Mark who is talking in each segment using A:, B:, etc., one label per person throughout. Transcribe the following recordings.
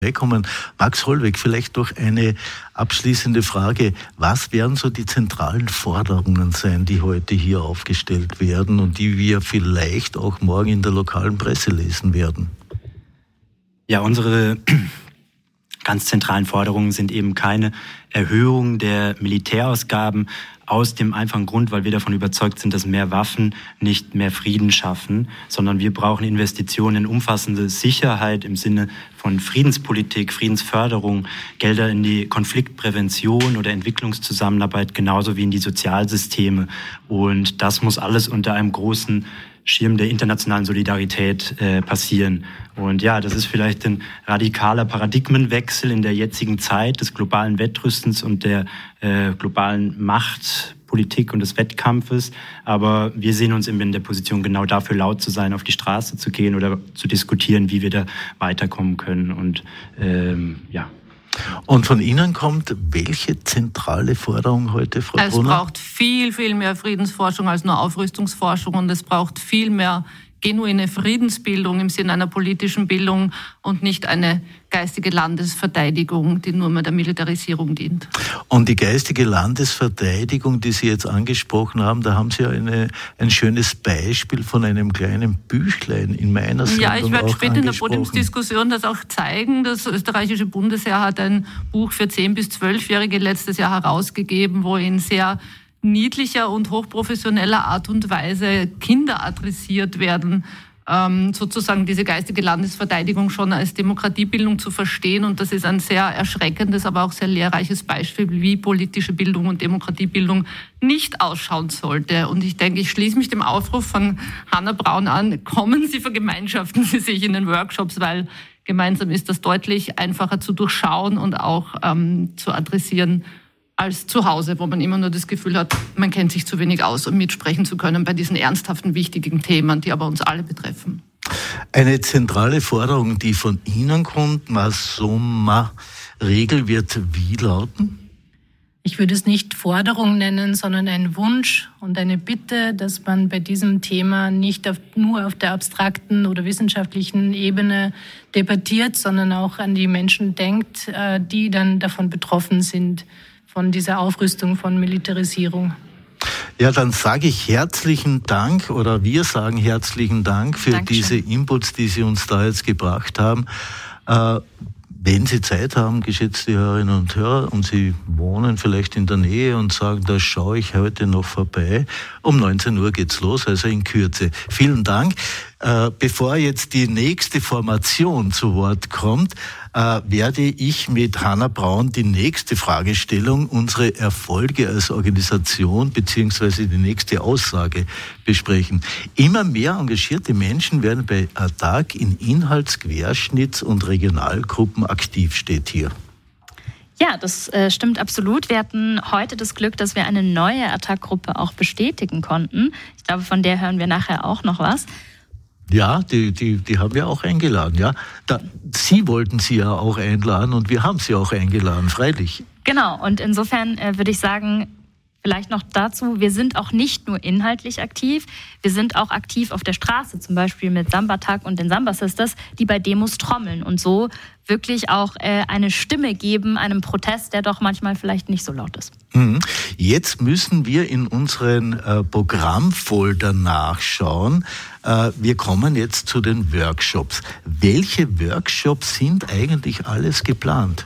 A: kommen. Max Hollweg, vielleicht doch eine abschließende Frage. Was werden so die zentralen Forderungen sein, die heute hier aufgestellt werden und die wir vielleicht auch morgen in der lokalen Presse lesen werden?
B: Ja, unsere ganz zentralen Forderungen sind eben keine Erhöhung der Militärausgaben aus dem einfachen Grund, weil wir davon überzeugt sind, dass mehr Waffen nicht mehr Frieden schaffen, sondern wir brauchen Investitionen in umfassende Sicherheit im Sinne von Friedenspolitik, Friedensförderung, Gelder in die Konfliktprävention oder Entwicklungszusammenarbeit, genauso wie in die Sozialsysteme. Und das muss alles unter einem großen Schirm der internationalen Solidarität passieren. Und ja, das ist vielleicht ein radikaler Paradigmenwechsel in der jetzigen Zeit des globalen Wettrüstens und der globalen Machtpolitik und des Wettkampfes. Aber wir sehen uns in der Position, genau dafür laut zu sein, auf die Straße zu gehen oder zu diskutieren, wie wir da weiterkommen können. Und ja.
A: Und von Ihnen kommt welche zentrale Forderung heute, Frau Brunner?
C: Es braucht viel, viel mehr Friedensforschung als nur Aufrüstungsforschung und es braucht viel mehr genuine Friedensbildung im Sinne einer politischen Bildung und nicht eine geistige Landesverteidigung, die nur mehr der Militarisierung dient.
A: Und die geistige Landesverteidigung, die Sie jetzt angesprochen haben, da haben Sie ja ein schönes Beispiel von einem kleinen Büchlein in meiner Sendung.
C: Ja, ich werde später in der Podiumsdiskussion das auch zeigen. Das österreichische Bundesheer hat ein Buch für 10- bis 12-Jährige letztes Jahr herausgegeben, wo in sehr niedlicher und hochprofessioneller Art und Weise Kinder adressiert werden, sozusagen diese geistige Landesverteidigung schon als Demokratiebildung zu verstehen. Und das ist ein sehr erschreckendes, aber auch sehr lehrreiches Beispiel, wie politische Bildung und Demokratiebildung nicht ausschauen sollte. Und ich denke, ich schließe mich dem Aufruf von Hanna Braun an, kommen Sie, vergemeinschaften Sie sich in den Workshops, weil gemeinsam ist das deutlich einfacher zu durchschauen und auch zu adressieren, als zu Hause, wo man immer nur das Gefühl hat, man kennt sich zu wenig aus, um mitsprechen zu können bei diesen ernsthaften, wichtigen Themen, die aber uns alle betreffen.
A: Eine zentrale Forderung, die von Ihnen kommt, Regel wird wie lauten?
D: Ich würde es nicht Forderung nennen, sondern ein Wunsch und eine Bitte, dass man bei diesem Thema nicht nur auf der abstrakten oder wissenschaftlichen Ebene debattiert, sondern auch an die Menschen denkt, die dann davon betroffen sind, von dieser Aufrüstung, von Militarisierung.
A: Ja, dann sage ich herzlichen Dank oder wir sagen herzlichen Dank für diese Inputs, die Sie uns da jetzt gebracht haben. Wenn Sie Zeit haben, geschätzte Hörerinnen und Hörer, und Sie wohnen vielleicht in der Nähe und sagen, da schaue ich heute noch vorbei, um 19 Uhr geht's los, also in Kürze. Vielen Dank. Bevor jetzt die nächste Formation zu Wort kommt, werde ich mit Hanna Braun die nächste Fragestellung, unsere Erfolge als Organisation beziehungsweise die nächste Aussage besprechen. Immer mehr engagierte Menschen werden bei ATTAC in Inhalts-, Querschnitts- und Regionalgruppen aktiv, steht hier.
E: Ja, das stimmt absolut. Wir hatten heute das Glück, dass wir eine neue ATTAC-Gruppe auch bestätigen konnten. Ich glaube, von der hören wir nachher auch noch was.
A: Ja, die haben wir auch eingeladen, ja. Sie wollten sie ja auch einladen und wir haben sie auch eingeladen, freilich.
E: Genau, und insofern würde ich sagen, vielleicht noch dazu, wir sind auch nicht nur inhaltlich aktiv, wir sind auch aktiv auf der Straße, zum Beispiel mit Samba-Tag und den Samba Sisters, die bei Demos trommeln und so wirklich auch eine Stimme geben, einem Protest, der doch manchmal vielleicht nicht so laut ist.
A: Jetzt müssen wir in unseren Programmfolder nachschauen. Wir kommen jetzt zu den Workshops. Welche Workshops sind eigentlich alles geplant?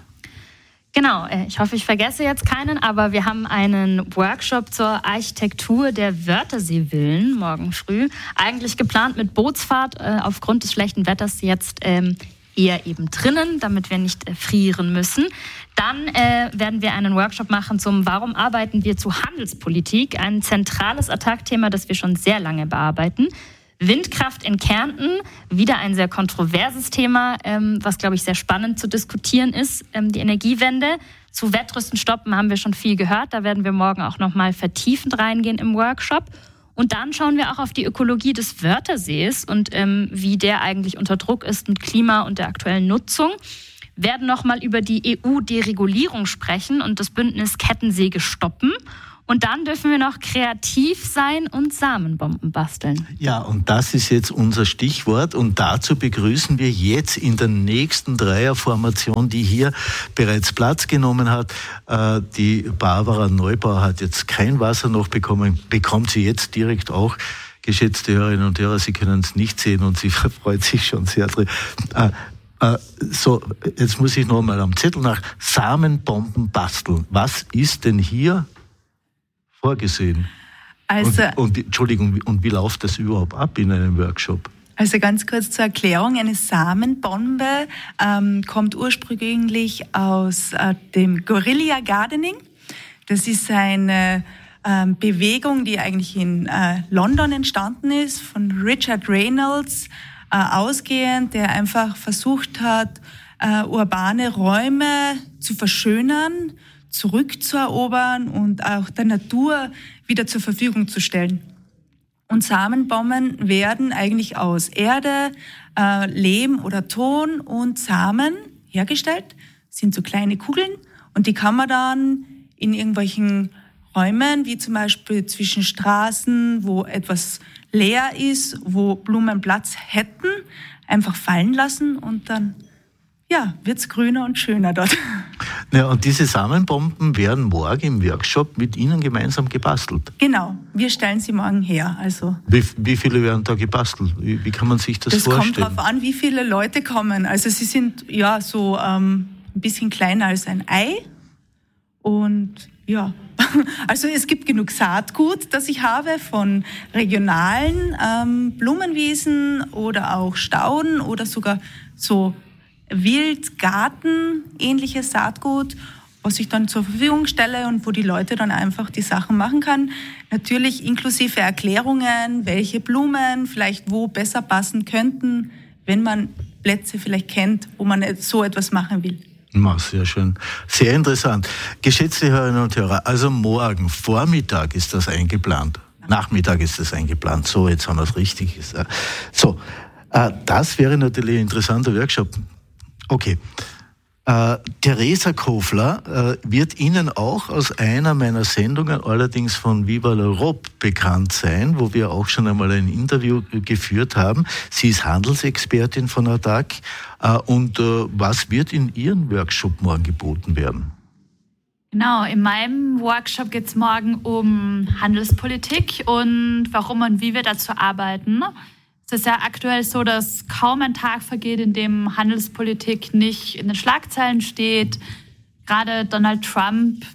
E: Genau, ich hoffe, ich vergesse jetzt keinen, aber wir haben einen Workshop zur Architektur der Wörtherseevillen morgen früh. Eigentlich geplant mit Bootsfahrt, aufgrund des schlechten Wetters jetzt eher eben drinnen, damit wir nicht frieren müssen. Dann werden wir einen Workshop machen zum Warum arbeiten wir zu Handelspolitik? Ein zentrales ATTAC-Thema, das wir schon sehr lange bearbeiten. Windkraft in Kärnten, wieder ein sehr kontroverses Thema, was, glaube ich, sehr spannend zu diskutieren ist, die Energiewende. Zu Wettrüsten stoppen haben wir schon viel gehört, da werden wir morgen auch nochmal vertiefend reingehen im Workshop. Und dann schauen wir auch auf die Ökologie des Wörthersees und wie der eigentlich unter Druck ist mit Klima und der aktuellen Nutzung. Werden nochmal über die EU-Deregulierung sprechen und das Bündnis Kettensäge stoppen. Und dann dürfen wir noch kreativ sein und Samenbomben basteln.
A: Ja, und das ist jetzt unser Stichwort. Und dazu begrüßen wir jetzt in der nächsten Dreierformation, die hier bereits Platz genommen hat. Die Barbara Neubauer hat jetzt kein Wasser noch bekommen, bekommt sie jetzt direkt auch. Geschätzte Hörerinnen und Hörer, Sie können es nicht sehen und sie freut sich schon sehr drin. So, jetzt muss ich noch mal am Zettel nach Samenbomben basteln. Was ist denn hier vorgesehen?
F: Also,
A: Entschuldigung, und wie läuft das überhaupt ab in einem Workshop?
F: Also ganz kurz zur Erklärung, eine Samenbombe kommt ursprünglich aus dem Guerilla Gardening. Das ist eine Bewegung, die eigentlich in London entstanden ist, von Richard Reynolds ausgehend, der einfach versucht hat, urbane Räume zu verschönern, zurückzuerobern und auch der Natur wieder zur Verfügung zu stellen. Und Samenbomben werden eigentlich aus Erde, Lehm oder Ton und Samen hergestellt. Das sind so kleine Kugeln und die kann man dann in irgendwelchen Räumen, wie zum Beispiel zwischen Straßen, wo etwas leer ist, wo Blumen Platz hätten, einfach fallen lassen und dann wird's grüner und schöner dort.
A: Ja, und diese Samenbomben werden morgen im Workshop mit Ihnen gemeinsam gebastelt.
F: Genau, wir stellen sie morgen her. Also
A: wie viele werden da gebastelt? Wie kann man sich das vorstellen?
F: Das kommt darauf an, wie viele Leute kommen. Also sie sind so ein bisschen kleiner als ein Ei. Und also es gibt genug Saatgut, das ich habe von regionalen Blumenwiesen oder auch Stauden oder sogar so Wildgarten, ähnliches Saatgut, was ich dann zur Verfügung stelle und wo die Leute dann einfach die Sachen machen kann. Natürlich inklusive Erklärungen, welche Blumen vielleicht wo besser passen könnten, wenn man Plätze vielleicht kennt, wo man so etwas machen will.
A: Sehr schön. Sehr interessant. Geschätzte Hörerinnen und Hörer, also morgen Vormittag ist das eingeplant. Nachmittag ist das eingeplant. So, jetzt haben wir es richtig gesagt. So, das wäre natürlich ein interessanter Workshop. Okay. Theresa Kofler wird Ihnen auch aus einer meiner Sendungen, allerdings von Viva l'Europe, bekannt sein, wo wir auch schon einmal ein Interview geführt haben. Sie ist Handelsexpertin von ADAC. Und was wird in Ihrem Workshop morgen geboten werden?
G: Genau, in meinem Workshop geht es morgen um Handelspolitik und warum und wie wir dazu arbeiten. Es ist ja aktuell so, dass kaum ein Tag vergeht, in dem Handelspolitik nicht in den Schlagzeilen steht. Gerade Donald Trump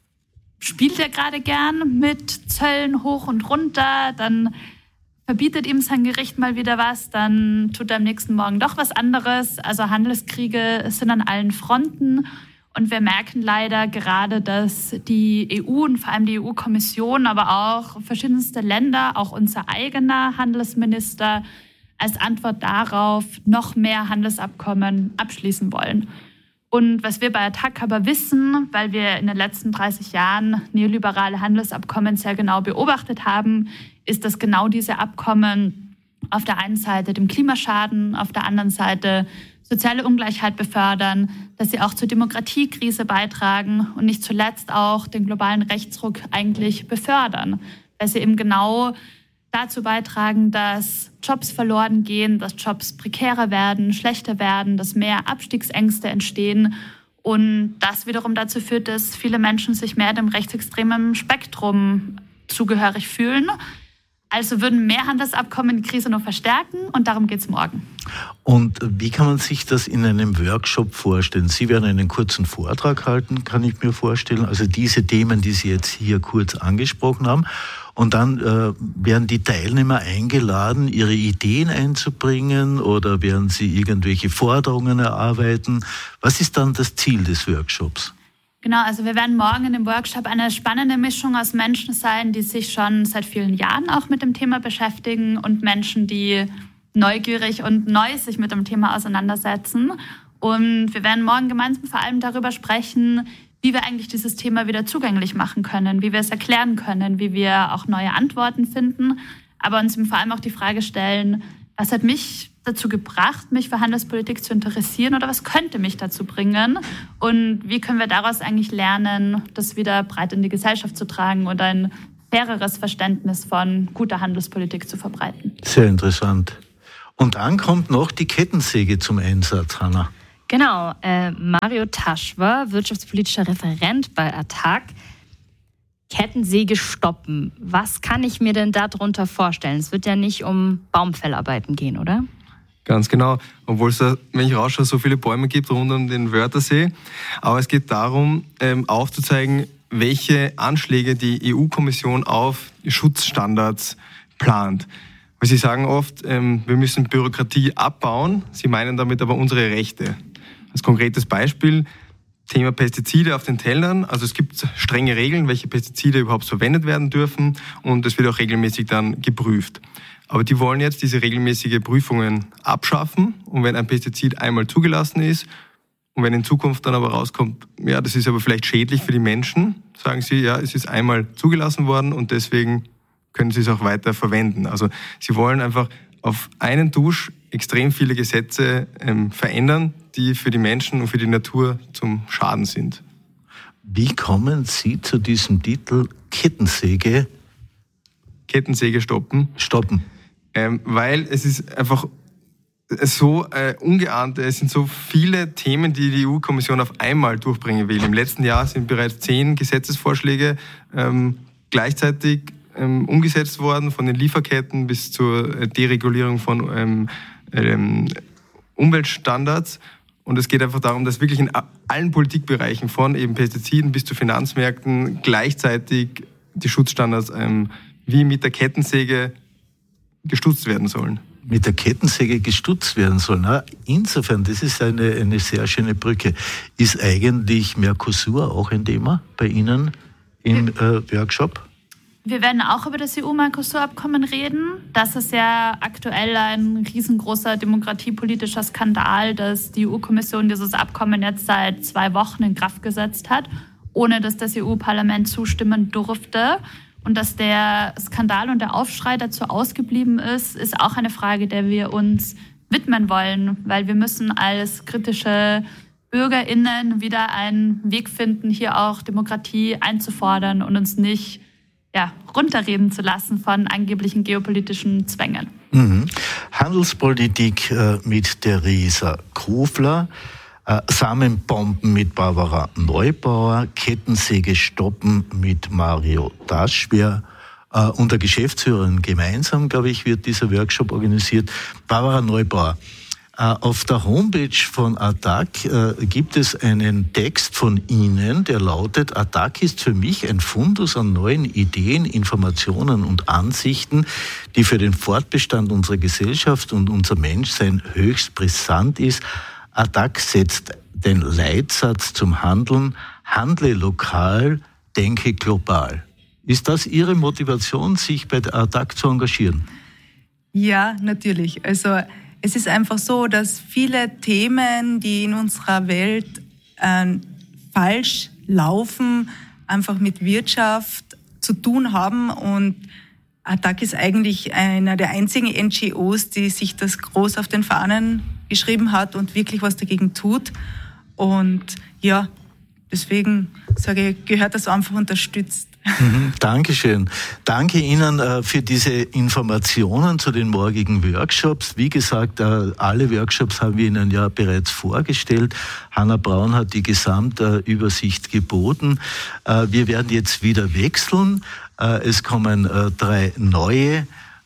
G: spielt ja gerade gern mit Zöllen hoch und runter. Dann verbietet ihm sein Gericht mal wieder was, dann tut er am nächsten Morgen doch was anderes. Also Handelskriege sind an allen Fronten. Und wir merken leider gerade, dass die EU und vor allem die EU-Kommission, aber auch verschiedenste Länder, auch unser eigener Handelsminister, als Antwort darauf noch mehr Handelsabkommen abschließen wollen. Und was wir bei ADAC aber wissen, weil wir in den letzten 30 Jahren neoliberale Handelsabkommen sehr genau beobachtet haben, ist, dass genau diese Abkommen auf der einen Seite dem Klima schaden, auf der anderen Seite soziale Ungleichheit befördern, dass sie auch zur Demokratiekrise beitragen und nicht zuletzt auch den globalen Rechtsruck eigentlich befördern, weil sie eben genau dazu beitragen, dass Jobs verloren gehen, dass Jobs prekärer werden, schlechter werden, dass mehr Abstiegsängste entstehen und das wiederum dazu führt, dass viele Menschen sich mehr dem rechtsextremen Spektrum zugehörig fühlen. Also würden mehr Handelsabkommen die Krise nur verstärken und darum geht es morgen.
A: Und wie kann man sich das in einem Workshop vorstellen? Sie werden einen kurzen Vortrag halten, kann ich mir vorstellen. Also diese Themen, die Sie jetzt hier kurz angesprochen haben. Und dann werden die Teilnehmer eingeladen, ihre Ideen einzubringen oder werden sie irgendwelche Forderungen erarbeiten? Was ist dann das Ziel des Workshops?
G: Genau, also wir werden morgen in dem Workshop eine spannende Mischung aus Menschen sein, die sich schon seit vielen Jahren auch mit dem Thema beschäftigen und Menschen, die neugierig und neu sich mit dem Thema auseinandersetzen. Und wir werden morgen gemeinsam vor allem darüber sprechen, wie wir eigentlich dieses Thema wieder zugänglich machen können, wie wir es erklären können, wie wir auch neue Antworten finden, aber uns vor allem auch die Frage stellen, was hat mich dazu gebracht, mich für Handelspolitik zu interessieren oder was könnte mich dazu bringen und wie können wir daraus eigentlich lernen, das wieder breit in die Gesellschaft zu tragen und ein faireres Verständnis von guter Handelspolitik zu verbreiten.
A: Sehr interessant. Und dann kommt noch die Kettensäge zum Einsatz, Hanna.
E: Genau, Mario Taschwer, wirtschaftspolitischer Referent bei ATTAC. Kettensäge stoppen. Was kann ich mir denn darunter vorstellen? Es wird ja nicht um Baumfellarbeiten gehen, oder?
H: Ganz genau, obwohl es, wenn ich rausschaue, so viele Bäume gibt rund um den Wörthersee. Aber es geht darum, aufzuzeigen, welche Anschläge die EU-Kommission auf Schutzstandards plant. Weil sie sagen oft, wir müssen Bürokratie abbauen, sie meinen damit aber unsere Rechte. Als konkretes Beispiel, Thema Pestizide auf den Tellern. Also es gibt strenge Regeln, welche Pestizide überhaupt verwendet werden dürfen und es wird auch regelmäßig dann geprüft. Aber die wollen jetzt diese regelmäßige Prüfungen abschaffen und wenn ein Pestizid einmal zugelassen ist und wenn in Zukunft dann aber rauskommt, ja, das ist aber vielleicht schädlich für die Menschen, sagen sie, ja, es ist einmal zugelassen worden und deswegen können sie es auch weiter verwenden. Also sie wollen einfach auf einen Tusch extrem viele Gesetze verändern, die für die Menschen und für die Natur zum Schaden sind.
A: Wie kommen Sie zu diesem Titel Kettensäge?
H: Kettensäge stoppen. Stoppen. Weil es ist einfach so ungeahnt, es sind so viele Themen, die die EU-Kommission auf einmal durchbringen will. Im letzten Jahr sind bereits 10 Gesetzesvorschläge gleichzeitig umgesetzt worden, von den Lieferketten bis zur Deregulierung von Umweltstandards. Und es geht einfach darum, dass wirklich in allen Politikbereichen, von eben Pestiziden bis zu Finanzmärkten, gleichzeitig die Schutzstandards wie mit der Kettensäge gestutzt werden sollen.
A: Mit der Kettensäge gestutzt werden sollen. Insofern, das ist eine sehr schöne Brücke. Ist eigentlich Mercosur auch ein Thema bei Ihnen im Workshop?
G: Wir werden auch über das EU-Mercosur-Abkommen reden. Das ist ja aktuell ein riesengroßer demokratiepolitischer Skandal, dass die EU-Kommission dieses Abkommen jetzt seit 2 Wochen in Kraft gesetzt hat, ohne dass das EU-Parlament zustimmen durfte. Und dass der Skandal und der Aufschrei dazu ausgeblieben ist, ist auch eine Frage, der wir uns widmen wollen, weil wir müssen als kritische BürgerInnen wieder einen Weg finden, hier auch Demokratie einzufordern und uns nicht runterreden zu lassen von angeblichen geopolitischen Zwängen.
A: Handelspolitik mit Theresa Kofler, Samenbomben mit Barbara Neubauer, Kettensäge stoppen mit Mario Taschwer und der Geschäftsführerin gemeinsam, glaube ich, wird dieser Workshop organisiert. Barbara Neubauer, auf der Homepage von ATTAC gibt es einen Text von Ihnen, der lautet: ATTAC ist für mich ein Fundus an neuen Ideen, Informationen und Ansichten, die für den Fortbestand unserer Gesellschaft und unser Menschsein höchst brisant ist. ATTAC setzt den Leitsatz zum Handeln: handle lokal, denke global. Ist das Ihre Motivation, sich bei der ATTAC zu engagieren?
F: Ja, natürlich. Also es ist einfach so, dass viele Themen, die in unserer Welt falsch laufen, einfach mit Wirtschaft zu tun haben. Und ATTAC ist eigentlich einer der einzigen NGOs, die sich das groß auf den Fahnen geschrieben hat und wirklich was dagegen tut. Und ja, deswegen sage ich, gehört das einfach unterstützt.
A: Dankeschön. Danke Ihnen für diese Informationen zu den morgigen Workshops. Wie gesagt, alle Workshops haben wir Ihnen ja bereits vorgestellt. Hanna Braun hat die Gesamtübersicht geboten. Wir werden jetzt wieder wechseln. Es kommen 3 neue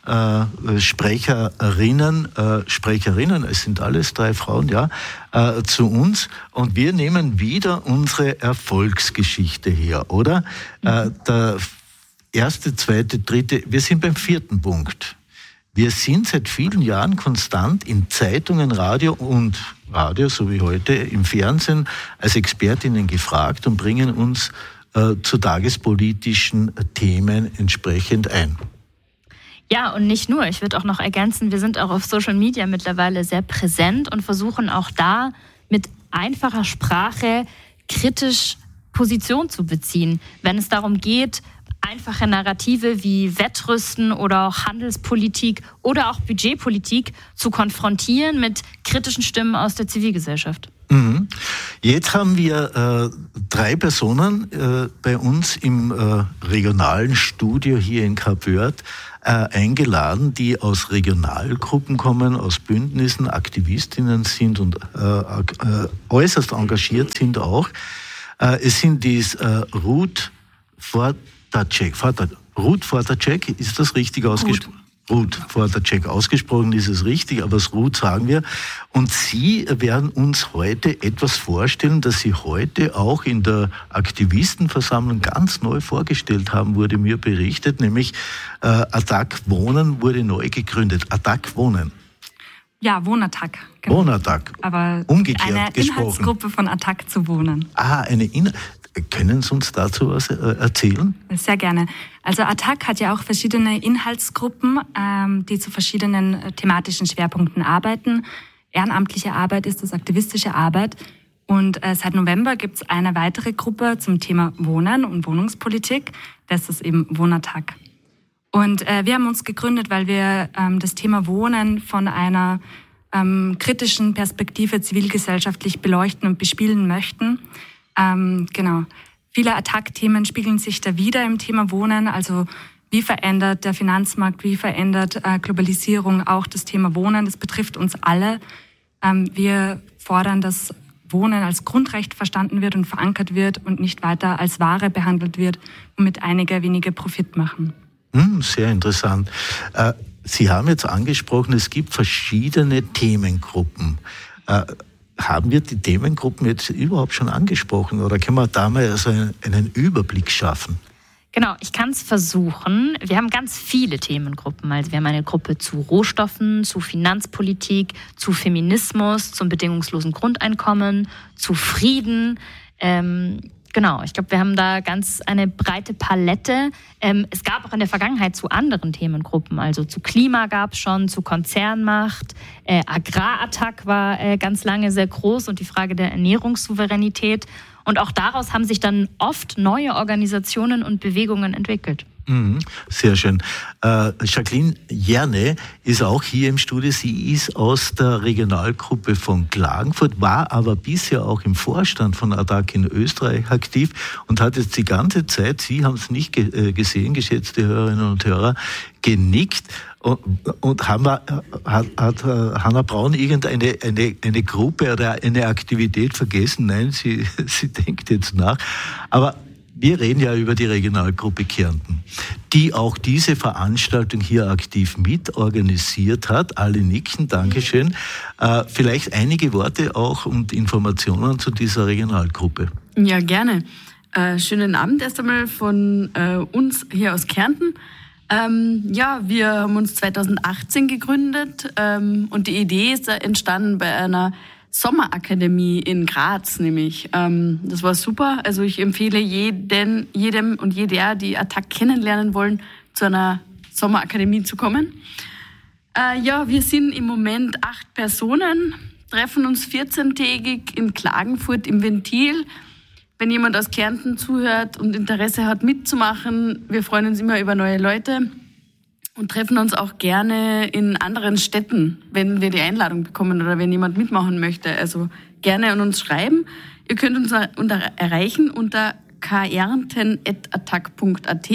A: Sprecherinnen, es sind alles 3 Frauen, zu uns, und wir nehmen wieder unsere Erfolgsgeschichte her, oder? Der 1., 2., 3., wir sind beim 4. Punkt. Wir sind seit vielen Jahren konstant in Zeitungen, Radio, so wie heute, im Fernsehen als Expertinnen gefragt und bringen uns zu tagespolitischen Themen entsprechend ein.
E: Ja, und nicht nur. Ich würde auch noch ergänzen, wir sind auch auf Social Media mittlerweile sehr präsent und versuchen auch da mit einfacher Sprache kritisch Position zu beziehen. Wenn es darum geht, einfache Narrative wie Wettrüsten oder auch Handelspolitik oder auch Budgetpolitik zu konfrontieren mit kritischen Stimmen aus der Zivilgesellschaft.
A: Mhm. Jetzt haben wir 3 Personen bei uns im regionalen Studio hier in Kapwörth eingeladen, die aus Regionalgruppen kommen, aus Bündnissen, Aktivistinnen sind und äußerst engagiert sind auch. Es sind die Ruth Fortacek. Ruth Fortacek, ist das richtig ausgesprochen? Ruth Fortacek, ausgesprochen ist es richtig, aber das Ruth sagen wir. Und Sie werden uns heute etwas vorstellen, das Sie heute auch in der Aktivistenversammlung ganz neu vorgestellt haben, wurde mir berichtet, nämlich Attac Wohnen wurde neu gegründet. Attac Wohnen.
I: Ja, Wohnattac. Genau.
A: Wohnattac.
I: Aber
A: umgekehrt
I: eine
A: gesprochen.
I: Inhaltsgruppe von Attac zu Wohnen.
A: Können Sie uns dazu was erzählen?
I: Sehr gerne. Also Attac hat ja auch verschiedene Inhaltsgruppen, die zu verschiedenen thematischen Schwerpunkten arbeiten. Ehrenamtliche Arbeit ist das, aktivistische Arbeit. Und seit November gibt es eine weitere Gruppe zum Thema Wohnen und Wohnungspolitik. Das ist eben Wohnattac. Und wir haben uns gegründet, weil wir das Thema Wohnen von einer kritischen Perspektive zivilgesellschaftlich beleuchten und bespielen möchten. Genau. Viele Attac-Themen spiegeln sich da wieder im Thema Wohnen. Also wie verändert der Finanzmarkt, wie verändert Globalisierung auch das Thema Wohnen? Das betrifft uns alle. Wir fordern, dass Wohnen als Grundrecht verstanden wird und verankert wird und nicht weiter als Ware behandelt wird, womit einige wenige Profit machen.
A: Sehr interessant. Sie haben jetzt angesprochen, es gibt verschiedene Themengruppen. Haben wir die Themengruppen jetzt überhaupt schon angesprochen oder können wir da mal also einen Überblick schaffen?
E: Genau, ich kann es versuchen. Wir haben ganz viele Themengruppen. Also wir haben eine Gruppe zu Rohstoffen, zu Finanzpolitik, zu Feminismus, zum bedingungslosen Grundeinkommen, zu Frieden. Genau, ich glaube, wir haben da ganz eine breite Palette. Es gab auch in der Vergangenheit zu anderen Themengruppen, also zu Klima gab es schon, zu Konzernmacht, Agrarattac war ganz lange sehr groß und die Frage der Ernährungssouveränität. Und auch daraus haben sich dann oft neue Organisationen und Bewegungen entwickelt.
A: Sehr schön. Jacqueline Jerne ist auch hier im Studio. Sie ist aus der Regionalgruppe von Klagenfurt, war aber bisher auch im Vorstand von Attac in Österreich aktiv und hat jetzt die ganze Zeit, Sie haben es nicht gesehen, geschätzte Hörerinnen und Hörer, genickt. Und hat Hanna Braun irgendeine Gruppe oder eine Aktivität vergessen? Nein, sie denkt jetzt nach. Aber wir reden ja über die Regionalgruppe Kärnten, die auch diese Veranstaltung hier aktiv mitorganisiert hat. Alle nicken, Dankeschön. Vielleicht einige Worte auch und Informationen zu dieser Regionalgruppe.
J: Ja, gerne. Schönen Abend erst einmal von uns hier aus Kärnten. Wir haben uns 2018 gegründet und die Idee ist entstanden bei einer Sommerakademie in Graz nämlich. Das war super. Also ich empfehle jedem und jeder, die Attac kennenlernen wollen, zu einer Sommerakademie zu kommen. Wir sind im Moment 8 Personen, treffen uns 14-tägig in Klagenfurt im Ventil. Wenn jemand aus Kärnten zuhört und Interesse hat mitzumachen, wir freuen uns immer über neue Leute und treffen uns auch gerne in anderen Städten, wenn wir die Einladung bekommen oder wenn jemand mitmachen möchte. Also gerne an uns schreiben. Ihr könnt uns erreichen unter kärnten@attac.at.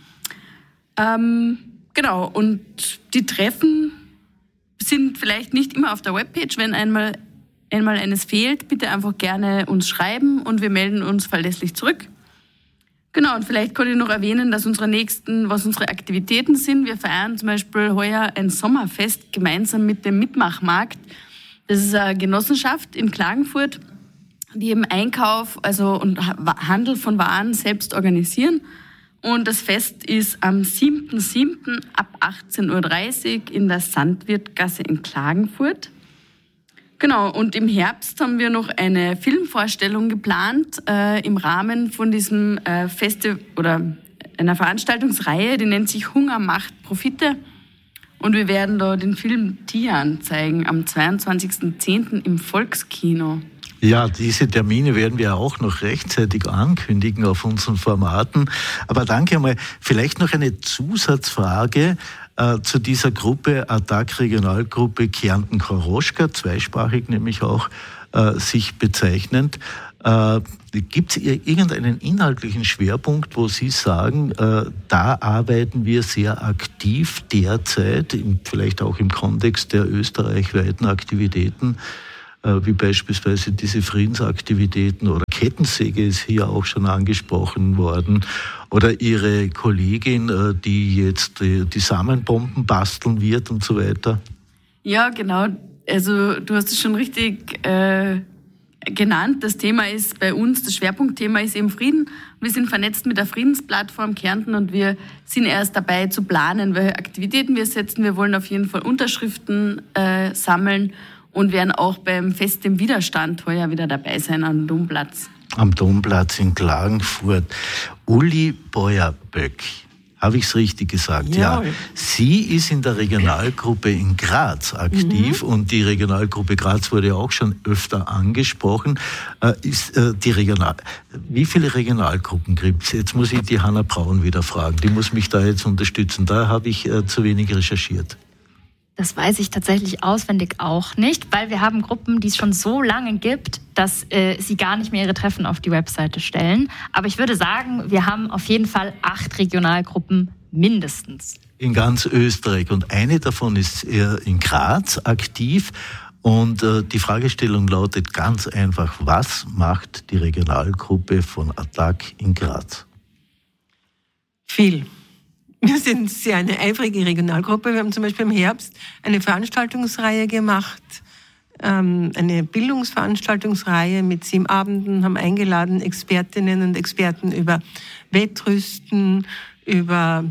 J: Genau, und die Treffen sind vielleicht nicht immer auf der Webpage. Wenn einmal eines fehlt, bitte einfach gerne uns schreiben und wir melden uns verlässlich zurück. Genau, und vielleicht kann ich noch erwähnen, dass was unsere Aktivitäten sind. Wir feiern zum Beispiel heuer ein Sommerfest gemeinsam mit dem Mitmachmarkt. Das ist eine Genossenschaft in Klagenfurt, die eben Einkauf und Handel von Waren selbst organisieren. Und das Fest ist am 7.7. ab 18.30 Uhr in der Sandwirtgasse in Klagenfurt. Genau, und im Herbst haben wir noch eine Filmvorstellung geplant im Rahmen von diesem Festival oder einer Veranstaltungsreihe, die nennt sich Hunger macht Profite. Und wir werden da den Film Tian zeigen am 22.10. im Volkskino.
A: Ja, diese Termine werden wir auch noch rechtzeitig ankündigen auf unseren Formaten. Aber danke einmal. Vielleicht noch eine Zusatzfrage zu dieser Gruppe, ATTAC Regionalgruppe Kärnten-Koroschka, zweisprachig nämlich auch sich bezeichnend. Gibt es irgendeinen inhaltlichen Schwerpunkt, wo Sie sagen, da arbeiten wir sehr aktiv derzeit, vielleicht auch im Kontext der österreichweiten Aktivitäten, wie beispielsweise diese Friedensaktivitäten oder Kettensäge ist hier auch schon angesprochen worden, oder Ihre Kollegin, die jetzt die Samenbomben basteln wird und so weiter?
J: Ja, genau. Also du hast es schon richtig genannt. Das Thema ist bei uns, das Schwerpunktthema ist eben Frieden. Wir sind vernetzt mit der Friedensplattform Kärnten und wir sind erst dabei zu planen, welche Aktivitäten wir setzen. Wir wollen auf jeden Fall Unterschriften sammeln und werden auch beim Fest im Widerstand heuer wieder dabei sein am Domplatz.
A: Am Domplatz in Klagenfurt. Uli Beuerböck, habe ich es richtig gesagt? Ja. Sie ist in der Regionalgruppe in Graz aktiv und die Regionalgruppe Graz wurde auch schon öfter angesprochen. Wie viele Regionalgruppen gibt es? Jetzt muss ich die Hanna Braun wieder fragen. Die muss mich da jetzt unterstützen. Da habe ich zu wenig recherchiert.
E: Das weiß ich tatsächlich auswendig auch nicht, weil wir haben Gruppen, die es schon so lange gibt, dass sie gar nicht mehr ihre Treffen auf die Webseite stellen. Aber ich würde sagen, wir haben auf jeden Fall 8 Regionalgruppen mindestens.
A: In ganz Österreich. Und eine davon ist in Graz aktiv. Und die Fragestellung lautet ganz einfach, was macht die Regionalgruppe von ATTAC in Graz?
K: Viel. Wir sind sehr eine eifrige Regionalgruppe. Wir haben zum Beispiel im Herbst eine Veranstaltungsreihe gemacht, eine Bildungsveranstaltungsreihe mit 7 Abenden, haben eingeladen Expertinnen und Experten über Wettrüsten, über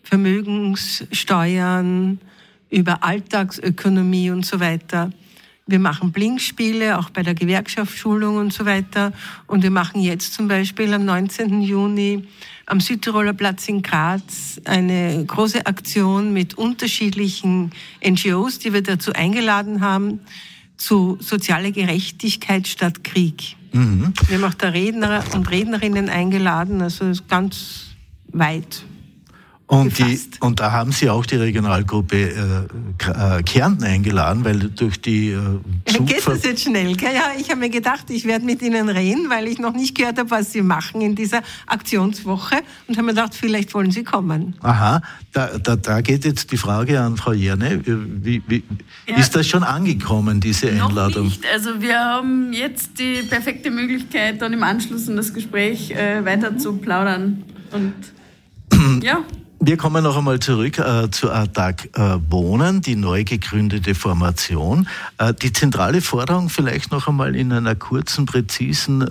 K: Vermögenssteuern, über Alltagsökonomie und so weiter. Wir machen Blinkspiele, auch bei der Gewerkschaftsschulung und so weiter. Und wir machen jetzt zum Beispiel am 19. Juni am Südtiroler Platz in Graz eine große Aktion mit unterschiedlichen NGOs, die wir dazu eingeladen haben, zu sozialer Gerechtigkeit statt Krieg. Wir haben auch da Redner und Rednerinnen eingeladen, also ganz weit.
A: Und da haben Sie auch die Regionalgruppe Kärnten eingeladen, weil durch die
K: Geht das jetzt schnell? Ja, ich habe mir gedacht, ich werde mit Ihnen reden, weil ich noch nicht gehört habe, was Sie machen in dieser Aktionswoche und habe mir gedacht, vielleicht wollen Sie kommen.
A: Aha, da geht jetzt die Frage an Frau Jerne. Ist das schon angekommen, diese Einladung?
J: Noch nicht. Also wir haben jetzt die perfekte Möglichkeit, dann im Anschluss an das Gespräch weiter zu plaudern. Und ja.
A: Wir kommen noch einmal zurück zu ATTAC Wohnen, die neu gegründete Formation. Die zentrale Forderung vielleicht noch einmal in einer kurzen, präzisen,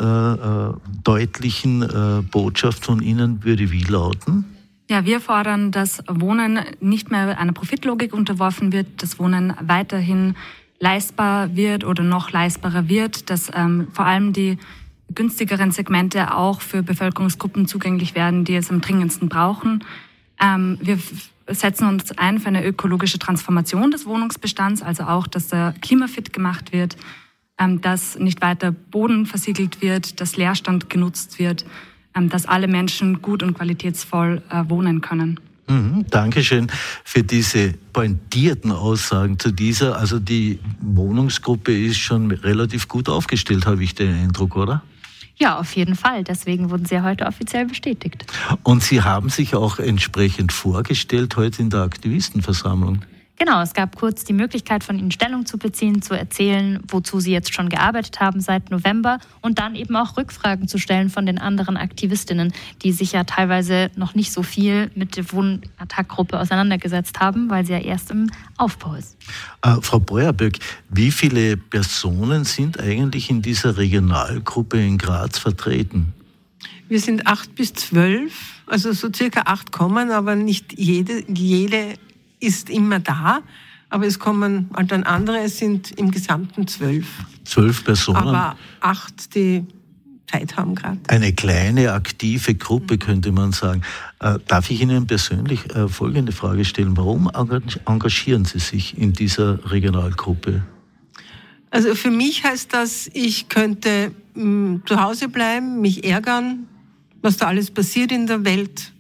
A: deutlichen Botschaft von Ihnen würde wie lauten?
I: Ja, wir fordern, dass Wohnen nicht mehr einer Profitlogik unterworfen wird, dass Wohnen weiterhin leistbar wird oder noch leistbarer wird, dass vor allem die günstigeren Segmente auch für Bevölkerungsgruppen zugänglich werden, die es am dringendsten brauchen. Wir setzen uns ein für eine ökologische Transformation des Wohnungsbestands, also auch, dass der klimafit gemacht wird, dass nicht weiter Boden versiegelt wird, dass Leerstand genutzt wird, dass alle Menschen gut und qualitätsvoll wohnen können.
A: Dankeschön für diese pointierten Aussagen zu dieser. Also die Wohnungsgruppe ist schon relativ gut aufgestellt, habe ich den Eindruck, oder?
E: Ja, auf jeden Fall. Deswegen wurden Sie ja heute offiziell bestätigt.
A: Und Sie haben sich auch entsprechend vorgestellt heute in der Aktivistenversammlung.
E: Genau, es gab kurz die Möglichkeit, von Ihnen Stellung zu beziehen, zu erzählen, wozu Sie jetzt schon gearbeitet haben seit November und dann eben auch Rückfragen zu stellen von den anderen Aktivistinnen, die sich ja teilweise noch nicht so viel mit der Wohn-ATTAC-Gruppe auseinandergesetzt haben, weil sie ja erst im Aufbau ist.
A: Frau Beuerböck, wie viele Personen sind eigentlich in dieser Regionalgruppe in Graz vertreten?
K: Wir sind 8 bis 12, also so circa 8 kommen, aber nicht jede ist immer da, aber es kommen halt dann andere, es sind im Gesamten 12.
A: 12 Personen?
K: Aber 8, die Zeit haben gerade.
A: Eine kleine, aktive Gruppe, könnte man sagen. Darf ich Ihnen persönlich folgende Frage stellen? Warum engagieren Sie sich in dieser Regionalgruppe?
K: Also für mich heißt das, ich könnte zu Hause bleiben, mich ärgern, was da alles passiert in der Welt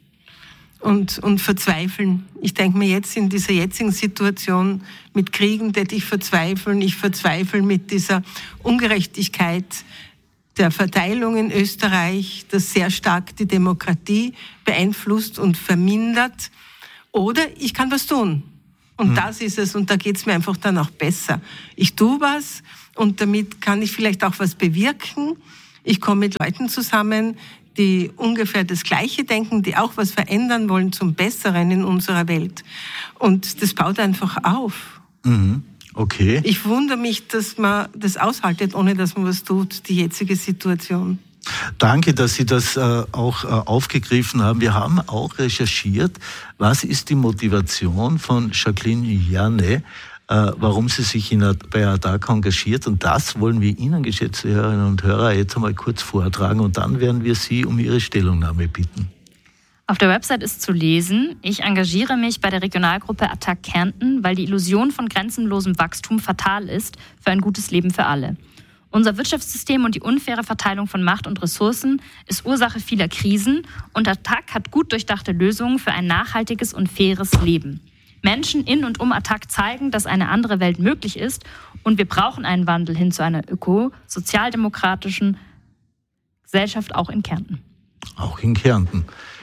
K: und verzweifeln. Ich denke mir jetzt in dieser jetzigen Situation mit Kriegen, hätte ich verzweifeln. Ich verzweifle mit dieser Ungerechtigkeit der Verteilung in Österreich, das sehr stark die Demokratie beeinflusst und vermindert. Oder ich kann was tun. Und das ist es. Und da geht es mir einfach dann auch besser. Ich tue was und damit kann ich vielleicht auch was bewirken. Ich komme mit Leuten zusammen, die ungefähr das Gleiche denken, die auch was verändern wollen zum Besseren in unserer Welt. Und das baut einfach auf.
A: Okay.
K: Ich wundere mich, dass man das aushaltet, ohne dass man was tut, die jetzige Situation.
A: Danke, dass Sie das auch aufgegriffen haben. Wir haben auch recherchiert, was ist die Motivation von Jacqueline Janne, warum sie sich bei ATTAC engagiert. Und das wollen wir Ihnen, geschätzte Hörerinnen und Hörer, jetzt einmal kurz vortragen und dann werden wir Sie um Ihre Stellungnahme bitten.
E: Auf der Website ist zu lesen: Ich engagiere mich bei der Regionalgruppe ATTAC Kärnten, weil die Illusion von grenzenlosem Wachstum fatal ist für ein gutes Leben für alle. Unser Wirtschaftssystem und die unfaire Verteilung von Macht und Ressourcen ist Ursache vieler Krisen und ATTAC hat gut durchdachte Lösungen für ein nachhaltiges und faires Leben. Menschen in und um ATTAC zeigen, dass eine andere Welt möglich ist und wir brauchen einen Wandel hin zu einer sozialdemokratischen Gesellschaft, auch in Kärnten.
A: Auch in Kärnten.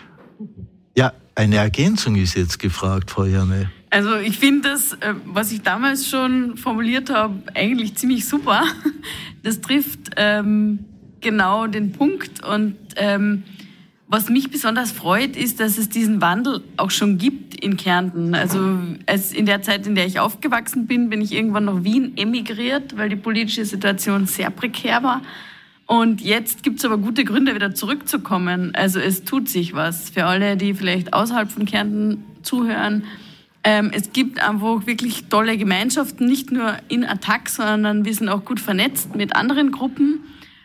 A: Ja, eine Ergänzung ist jetzt gefragt, Frau Janne.
J: Also ich finde das, was ich damals schon formuliert habe, eigentlich ziemlich super. Das trifft genau den Punkt. Und was mich besonders freut, ist, dass es diesen Wandel auch schon gibt in Kärnten. Also in der Zeit, in der ich aufgewachsen bin, bin ich irgendwann nach Wien emigriert, weil die politische Situation sehr prekär war. Und jetzt gibt es aber gute Gründe, wieder zurückzukommen. Also es tut sich was. Für alle, die vielleicht außerhalb von Kärnten zuhören, es gibt einfach wirklich tolle Gemeinschaften, nicht nur in ATTAC, sondern wir sind auch gut vernetzt mit anderen Gruppen.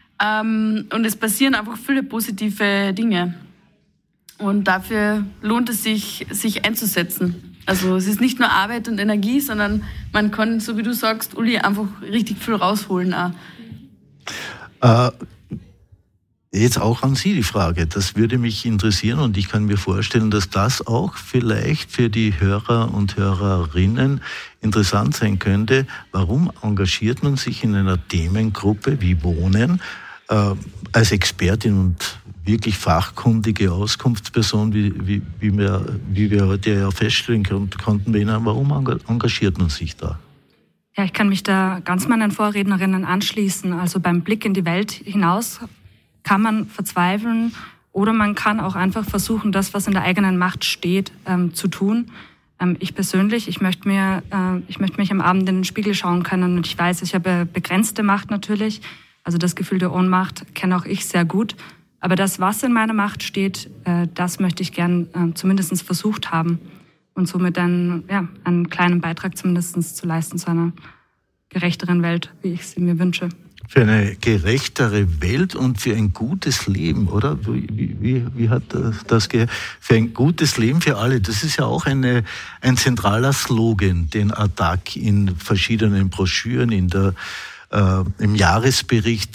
J: Und es passieren einfach viele positive Dinge. Und dafür lohnt es sich, sich einzusetzen. Also es ist nicht nur Arbeit und Energie, sondern man kann, so wie du sagst, Uli, einfach richtig viel rausholen auch.
A: Jetzt auch an Sie die Frage, das würde mich interessieren und ich kann mir vorstellen, dass das auch vielleicht für die Hörer und Hörerinnen interessant sein könnte. Warum engagiert man sich in einer Themengruppe wie Wohnen als Expertin und wirklich fachkundige Auskunftsperson, wie wir heute ja feststellen konnten, warum engagiert man sich da?
I: Ja, ich kann mich da ganz meinen Vorrednerinnen anschließen. Also beim Blick in die Welt hinaus kann man verzweifeln oder man kann auch einfach versuchen, das, was in der eigenen Macht steht, zu tun. Ich persönlich, ich möchte mich am Abend in den Spiegel schauen können und ich weiß, ich habe begrenzte Macht natürlich. Also das Gefühl der Ohnmacht kenne auch ich sehr gut. Aber das, was in meiner Macht steht, das möchte ich gern zumindest versucht haben und somit einen kleinen Beitrag zumindest zu leisten zu einer gerechteren Welt, wie ich sie mir wünsche.
A: Für eine gerechtere Welt und für ein gutes Leben, oder? Wie hat das für ein gutes Leben für alle? Das ist ja auch ein zentraler Slogan, den ATTAC in verschiedenen Broschüren im Jahresbericht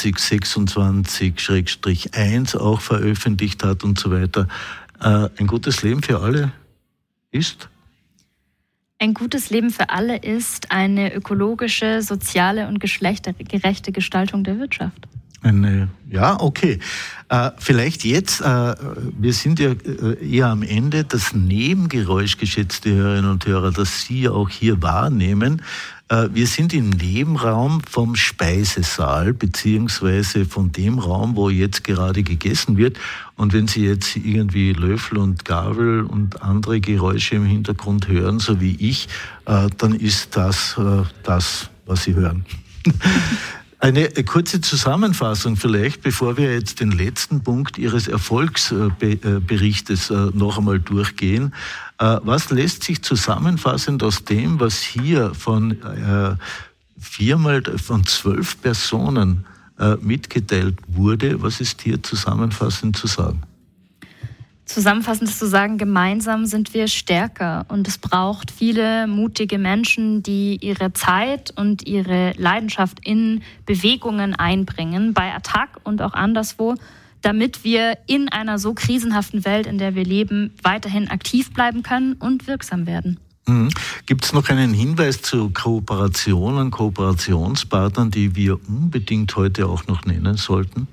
A: 2026/1 auch veröffentlicht hat und so weiter. Ein gutes Leben für alle ist?
E: Ein gutes Leben für alle ist eine ökologische, soziale und geschlechtergerechte Gestaltung der Wirtschaft.
A: Okay. Vielleicht jetzt, wir sind ja eher am Ende, das Nebengeräusch, geschätzte Hörerinnen und Hörer, das Sie auch hier wahrnehmen. Wir sind im Nebenraum vom Speisesaal, beziehungsweise von dem Raum, wo jetzt gerade gegessen wird. Und wenn Sie jetzt irgendwie Löffel und Gabel und andere Geräusche im Hintergrund hören, so wie ich, dann ist das, was Sie hören. Eine kurze Zusammenfassung vielleicht, bevor wir jetzt den letzten Punkt Ihres Erfolgsberichtes noch einmal durchgehen. Was lässt sich zusammenfassend aus dem, was hier von 12 Personen mitgeteilt wurde. Was ist hier zusammenfassend zu sagen?
E: Zusammenfassend ist zu sagen, gemeinsam sind wir stärker und es braucht viele mutige Menschen, die ihre Zeit und ihre Leidenschaft in Bewegungen einbringen, bei ATTAC und auch anderswo, damit wir in einer so krisenhaften Welt, in der wir leben, weiterhin aktiv bleiben können und wirksam werden.
A: Gibt es noch einen Hinweis zu Kooperationen, Kooperationspartnern, die wir unbedingt heute auch noch nennen sollten?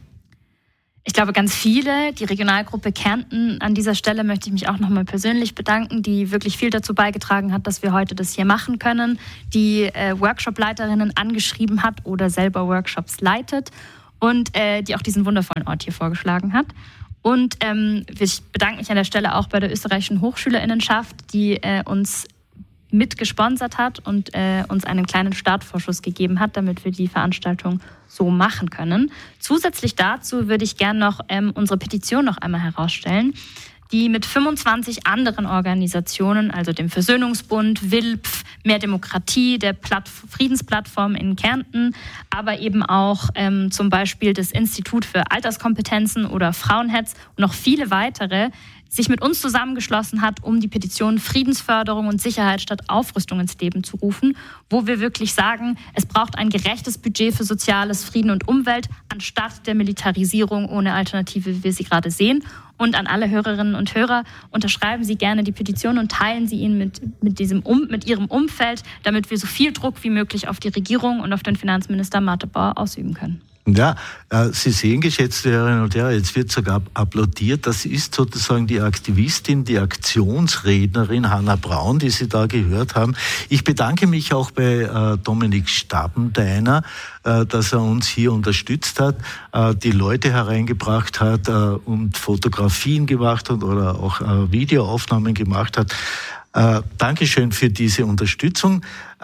E: Ich glaube, ganz viele. Die Regionalgruppe Kärnten, an dieser Stelle möchte ich mich auch nochmal persönlich bedanken, die wirklich viel dazu beigetragen hat, dass wir heute das hier machen können, die Workshop-Leiterinnen angeschrieben hat oder selber Workshops leitet und die auch diesen wundervollen Ort hier vorgeschlagen hat. Und ich bedanke mich an der Stelle auch bei der Österreichischen Hochschülerinnenschaft, die uns mitgesponsert hat und uns einen kleinen Startvorschuss gegeben hat, damit wir die Veranstaltung so machen können. Zusätzlich dazu würde ich gerne noch unsere Petition noch einmal herausstellen, die mit 25 anderen Organisationen, also dem Versöhnungsbund, WILPF, Mehr Demokratie, der Friedensplattform in Kärnten, aber eben auch zum Beispiel das Institut für Alterskompetenzen oder Frauenhetz und noch viele weitere, sich mit uns zusammengeschlossen hat, um die Petition Friedensförderung und Sicherheit statt Aufrüstung ins Leben zu rufen, wo wir wirklich sagen, es braucht ein gerechtes Budget für Soziales, Frieden und Umwelt, anstatt der Militarisierung ohne Alternative, wie wir sie gerade sehen. Und an alle Hörerinnen und Hörer, unterschreiben Sie gerne die Petition und teilen Sie ihn mit Ihrem Umfeld, damit wir so viel Druck wie möglich auf die Regierung und auf den Finanzminister Marthe Bauer ausüben können.
A: Ja, Sie sehen, geschätzte Hörerinnen und Hörer, jetzt wird sogar applaudiert. Das ist sozusagen die Aktivistin, die Aktionsrednerin Hanna Braun, die Sie da gehört haben. Ich bedanke mich auch bei Dominik Stabendeiner, dass er uns hier unterstützt hat, die Leute hereingebracht hat und Fotografien gemacht hat oder auch Videoaufnahmen gemacht hat. Dankeschön für diese Unterstützung.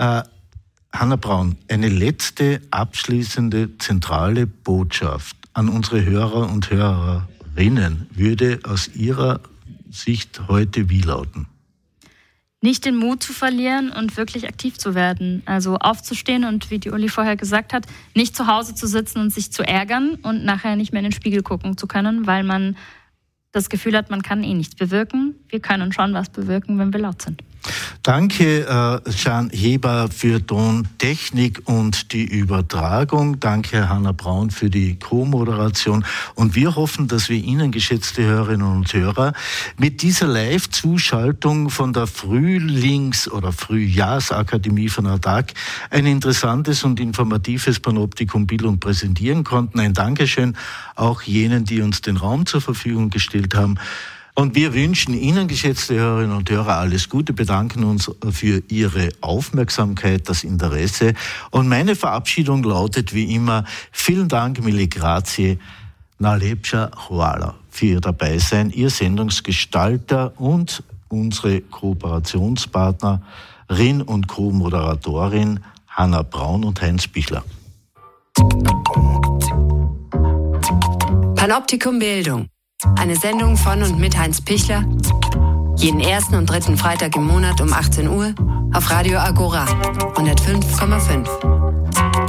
A: Hanna Braun, eine letzte abschließende zentrale Botschaft an unsere Hörer und Hörerinnen würde aus Ihrer Sicht heute wie lauten?
E: Nicht den Mut zu verlieren und wirklich aktiv zu werden. Also aufzustehen und, wie die Uli vorher gesagt hat, nicht zu Hause zu sitzen und sich zu ärgern und nachher nicht mehr in den Spiegel gucken zu können, weil man das Gefühl hat, man kann nichts bewirken. Wir können schon was bewirken, wenn wir laut sind.
A: Danke, Jean Heber, für Tontechnik und die Übertragung. Danke, Hanna Braun, für die Co-Moderation. Und wir hoffen, dass wir Ihnen, geschätzte Hörerinnen und Hörer, mit dieser Live-Zuschaltung von der oder Frühjahrsakademie von ATTAC ein interessantes und informatives Panoptikum Bildung präsentieren konnten. Ein Dankeschön auch jenen, die uns den Raum zur Verfügung gestellt haben. Und wir wünschen Ihnen, geschätzte Hörerinnen und Hörer, alles Gute, bedanken uns für Ihre Aufmerksamkeit, das Interesse. Und meine Verabschiedung lautet wie immer, vielen Dank, mille grazie, najlepša hvala für Ihr Dabeisein, Ihr Sendungsgestalter und unsere Kooperationspartnerin und Co-Moderatorin Hanna Braun und Heinz Pichler.
L: Panoptikum Bildung. Eine Sendung von und mit Heinz Pichler. Jeden ersten und dritten Freitag im Monat um 18 Uhr auf Radio Agora 105,5.